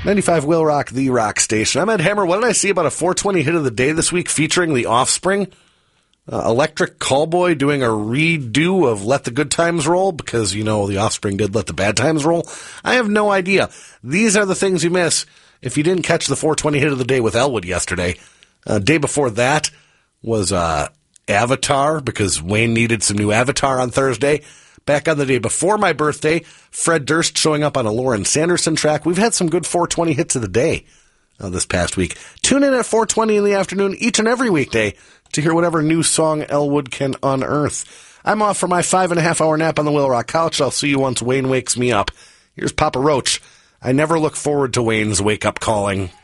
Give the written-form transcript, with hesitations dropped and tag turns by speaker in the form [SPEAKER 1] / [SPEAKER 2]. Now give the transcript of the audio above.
[SPEAKER 1] 95 Will Rock, the rock station. I'm Ed Hammer. What did I see about a 420 hit of the day this week featuring The Offspring? Electric Callboy doing a redo of Let the Good Times Roll because, The Offspring did Let the Bad Times Roll. I have no idea. These are the things you miss if you didn't catch the 420 hit of the day with Elwood yesterday. Day before that was Avatar because Wayne needed some new Avatar on Thursday. Back on the day before my birthday, Fred Durst showing up on a Lauren Sanderson track. We've had some good 420 hits of the day this past week. Tune in at 4:20 in the afternoon each and every weekday to hear whatever new song Elwood can unearth. I'm off for my 5.5-hour nap on the Will Rock couch. I'll see you once Wayne wakes me up. Here's Papa Roach. I never look forward to Wayne's wake-up calling.